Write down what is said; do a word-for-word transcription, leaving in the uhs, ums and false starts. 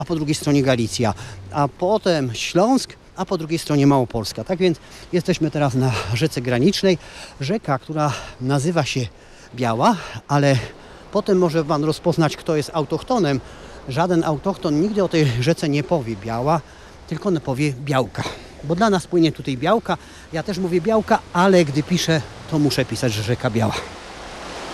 a po drugiej stronie Galicja, a potem Śląsk, a po drugiej stronie Małopolska. Tak więc jesteśmy teraz na rzece granicznej. Rzeka, która nazywa się Biała, ale potem może Pan rozpoznać, kto jest autochtonem. Żaden autochton nigdy o tej rzece nie powie Biała, tylko on powie Białka. Bo dla nas płynie tutaj Białka. Ja też mówię Białka, ale gdy piszę, to muszę pisać, że rzeka Biała.